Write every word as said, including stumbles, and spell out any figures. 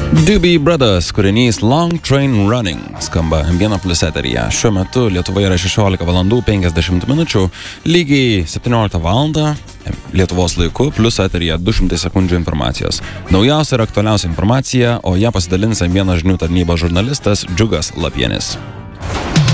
Doobie Brothers kūrinys Long Train Running skamba vieno plius eteryje. Šiuo metu Lietuvoje yra šešiolika valandų penkiasdešimt minučių, lygiai septynioliktą valandą Lietuvos laiku, plius eteryje du šimtai sekundžių informacijos. Naujausia ir aktualiausia informacija, o ją pasidalins vienas žinių tarnybos žurnalistas Džiugas Lapienis.